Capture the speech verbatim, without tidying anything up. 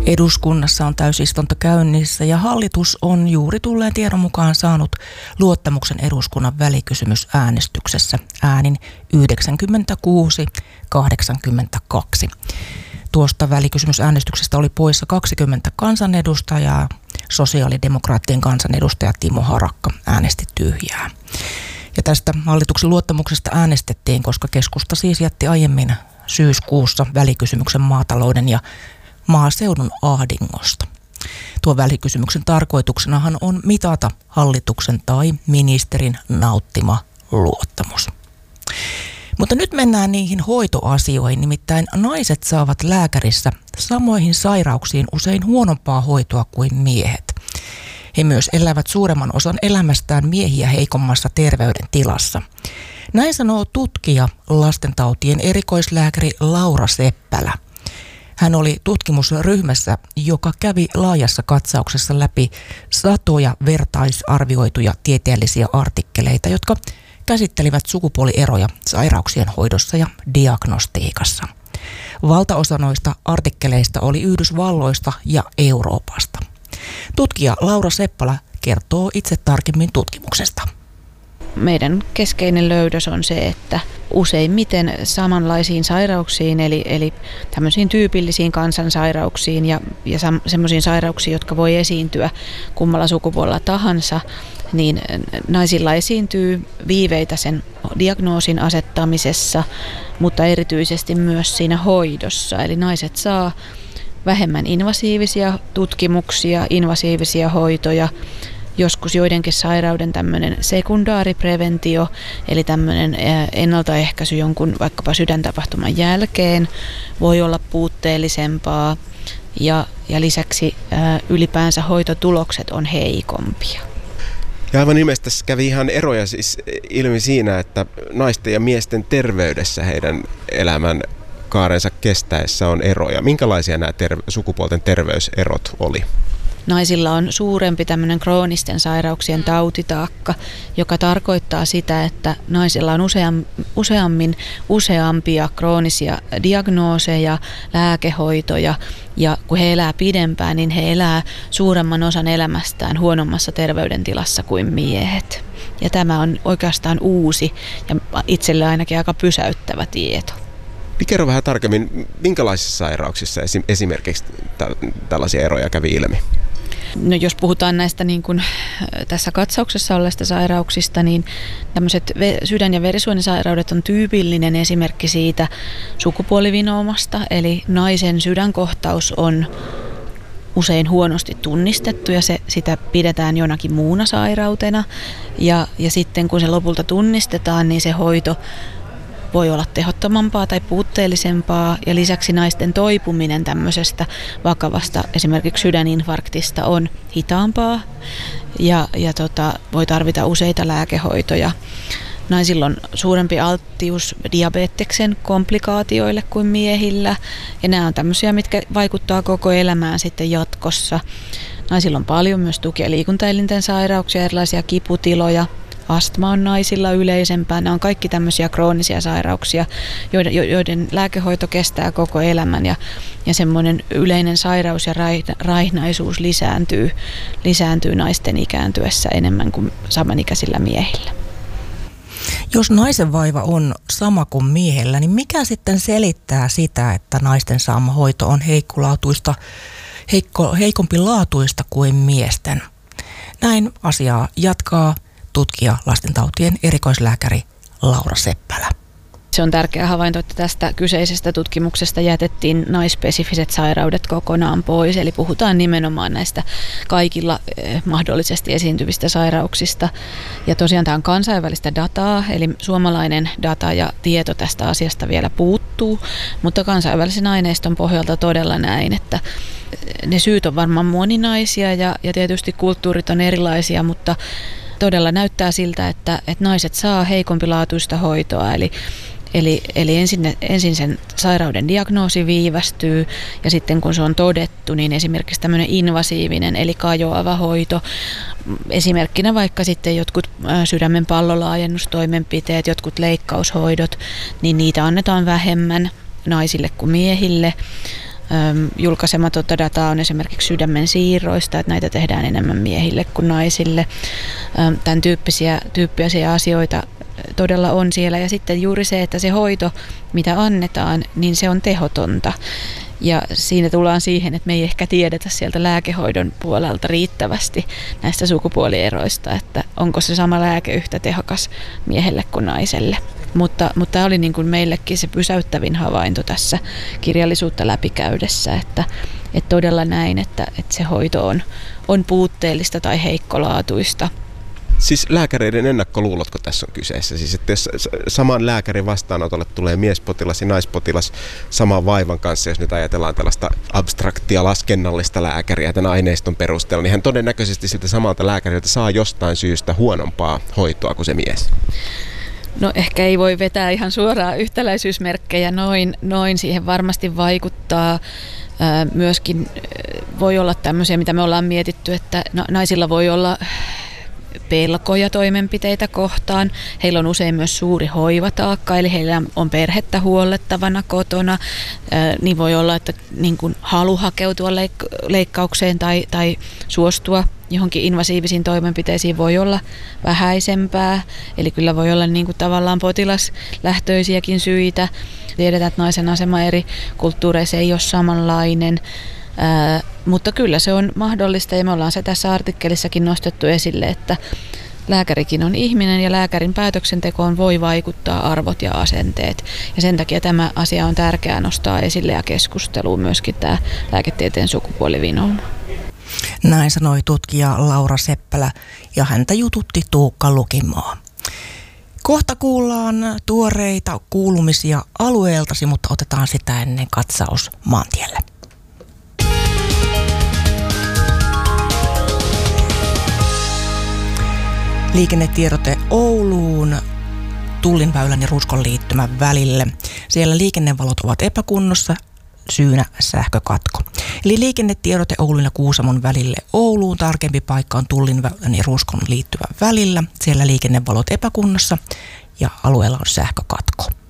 Eduskunnassa on täysistunto käynnissä ja hallitus on juuri tulleen tiedon mukaan saanut luottamuksen eduskunnan välikysymysäänestyksessä äänin yhdeksänkymmentäkuusi kahdeksankymmentäkaksi. Tuosta välikysymysäänestyksestä oli poissa kaksikymmentä kansanedustajaa. Sosiaalidemokraattien kansanedustaja Timo Harakka äänesti tyhjää. Ja tästä hallituksen luottamuksesta äänestettiin, koska keskusta siis jätti aiemmin syyskuussa välikysymyksen maatalouden ja maaseudun ahdingosta. Tuon välikysymyksen tarkoituksenahan on mitata hallituksen tai ministerin nauttima luottamus. Mutta nyt mennään niihin hoitoasioihin, nimittäin naiset saavat lääkärissä samoihin sairauksiin usein huonompaa hoitoa kuin miehet. He myös elävät suuremman osan elämästään miehiä heikommassa terveydentilassa. Näin sanoo tutkija, lastentautien erikoislääkäri Laura Seppälä. Hän oli tutkimusryhmässä, joka kävi laajassa katsauksessa läpi satoja vertaisarvioituja tieteellisiä artikkeleita, jotka käsittelivät sukupuolieroja sairauksien hoidossa ja diagnostiikassa. Valtaosa noista artikkeleista oli Yhdysvalloista ja Euroopasta. Tutkija Laura Seppälä kertoo itse tarkemmin tutkimuksesta. Meidän keskeinen löydös on se, että useimmiten samanlaisiin sairauksiin, eli, eli tämmöisiin tyypillisiin kansansairauksiin ja, ja semmoisiin sairauksiin, jotka voi esiintyä kummalla sukupuolella tahansa, niin naisilla esiintyy viiveitä sen diagnoosin asettamisessa, mutta erityisesti myös siinä hoidossa. Eli naiset saa vähemmän invasiivisia tutkimuksia, invasiivisia hoitoja, joskus joidenkin sairauden tämmöinen sekundaaripreventio, eli tämmöinen ennaltaehkäisy jonkun vaikkapa sydäntapahtuman jälkeen voi olla puutteellisempaa ja, ja lisäksi ää, ylipäänsä hoitotulokset on heikompia. Ja aivan ilmeisesti tässä kävi ihan eroja siis ilmi siinä, että naisten ja miesten terveydessä heidän elämän kaarensa kestäessä on eroja. Minkälaisia nämä ter- sukupuolten terveyserot oli? Naisilla on suurempi tämmöinen kroonisten sairauksien tautitaakka, joka tarkoittaa sitä, että naisilla on useam, useammin useampia kroonisia diagnooseja, lääkehoitoja, ja kun he elää pidempään, niin he elää suuremman osan elämästään huonommassa terveydentilassa kuin miehet. Ja tämä on oikeastaan uusi ja itselle ainakin aika pysäyttävä tieto. Kerro vähän tarkemmin, minkälaisissa sairauksissa esimerkiksi tällaisia eroja kävi ilmi? No jos puhutaan näistä niin kuin tässä katsauksessa olleista sairauksista, niin tämmöiset sydän- ja verisuonisairaudet on tyypillinen esimerkki siitä sukupuolivinoomasta, eli naisen sydänkohtaus on usein huonosti tunnistettu ja se, sitä pidetään jonakin muuna sairautena. Ja, ja sitten kun se lopulta tunnistetaan, niin se hoito voi olla tehottomampaa tai puutteellisempaa ja lisäksi naisten toipuminen tämmöisestä vakavasta esimerkiksi sydäninfarktista on hitaampaa ja, ja tota, voi tarvita useita lääkehoitoja. Naisilla on suurempi alttius diabeteksen komplikaatioille kuin miehillä ja nämä on tämmöisiä, mitkä vaikuttaa koko elämään sitten jatkossa. Naisilla on paljon myös tuki- ja liikuntaelinten sairauksia, erilaisia kiputiloja. Astma on naisilla yleisempää. Nämä on kaikki tämmöisiä kroonisia sairauksia, joiden, joiden lääkehoito kestää koko elämän ja, ja semmoinen yleinen sairaus ja raihnaisuus lisääntyy, lisääntyy naisten ikääntyessä enemmän kuin samanikäisillä miehillä. Jos naisen vaiva on sama kuin miehellä, niin mikä sitten selittää sitä, että naisten saama hoito on heikkolaatuista, heikko, heikompi laatuista kuin miesten? Näin asiaa jatkaa tutkija, lastentautien erikoislääkäri Laura Seppälä. Se on tärkeä havainto, että tästä kyseisestä tutkimuksesta jätettiin naisspesifiset sairaudet kokonaan pois. Eli puhutaan nimenomaan näistä kaikilla mahdollisesti esiintyvistä sairauksista. Ja tosiaan tämä on kansainvälistä dataa, eli suomalainen data ja tieto tästä asiasta vielä puuttuu. Mutta kansainvälisen aineiston pohjalta todella näin, että ne syyt on varmaan moninaisia ja, ja tietysti kulttuurit on erilaisia, mutta todella näyttää siltä, että, että naiset saa heikompilaatuista hoitoa, eli, eli, eli ensin, ensin sen sairauden diagnoosi viivästyy ja sitten kun se on todettu, niin esimerkiksi tämmöinen invasiivinen eli kajoava hoito, esimerkkinä vaikka sitten jotkut sydämen pallolaajennustoimenpiteet, jotkut leikkaushoidot, niin niitä annetaan vähemmän naisille kuin miehille. Julkaisematonta dataa on esimerkiksi sydämen siirroista, että näitä tehdään enemmän miehille kuin naisille. Tämän tyyppisiä, tyyppisiä asioita todella on siellä. Ja sitten juuri se, että se hoito, mitä annetaan, niin se on tehotonta. Ja siinä tullaan siihen, että me ei ehkä tiedetä sieltä lääkehoidon puolelta riittävästi näistä sukupuolieroista, että onko se sama lääke yhtä tehokas miehelle kuin naiselle. Mutta, mutta tämä oli niin kuin meillekin se pysäyttävin havainto tässä kirjallisuutta läpikäydessä, että, että todella näin, että, että se hoito on, on puutteellista tai heikkolaatuista. Siis lääkäreiden ennakkoluulotko tässä on kyseessä? Siis että jos saman lääkärin vastaanotolle tulee miespotilas ja naispotilas saman vaivan kanssa, jos nyt ajatellaan tällaista abstraktia laskennallista lääkäriä tämän aineiston perusteella, niin hän todennäköisesti siltä samalta lääkäriltä saa jostain syystä huonompaa hoitoa kuin se mies. No ehkä ei voi vetää ihan suoraan yhtäläisyysmerkkejä noin, noin siihen varmasti vaikuttaa. Myöskin voi olla tämmöisiä, mitä me ollaan mietitty, että naisilla voi olla pelkoja toimenpiteitä kohtaan. Heillä on usein myös suuri hoivataakka, eli heillä on perhettä huollettavana kotona. Niin voi olla, että niin kuin halu hakeutua leik- leikkaukseen tai, tai suostua johonkin invasiivisiin toimenpiteisiin voi olla vähäisempää. Eli kyllä voi olla niin kuin tavallaan potilaslähtöisiäkin syitä. Tiedetään, että naisen asema eri kulttuureissa ei ole samanlainen. Ää, mutta kyllä se on mahdollista ja me ollaan se tässä artikkelissakin nostettu esille, että lääkärikin on ihminen ja lääkärin päätöksentekoon voi vaikuttaa arvot ja asenteet. Ja sen takia tämä asia on tärkeää nostaa esille ja keskusteluun myöskin tämä lääketieteen sukupuolivinouma. Näin sanoi tutkija Laura Seppälä ja häntä jututti Tuukka Lukimaa. Kohta kuullaan tuoreita kuulumisia alueeltasi, mutta otetaan sitä ennen katsaus maantielle. Liikennetiedote Ouluun Tullinväylän ja Ruskon liittymän välille. Siellä liikennevalot ovat epäkunnossa, syynä sähkökatko. Eli liikennetiedote Oulun ja Kuusamon välille Ouluun. Tarkempi paikka on Tullinväylän ja Ruskon liittymän välillä. Siellä liikennevalot epäkunnossa ja alueella on sähkökatko.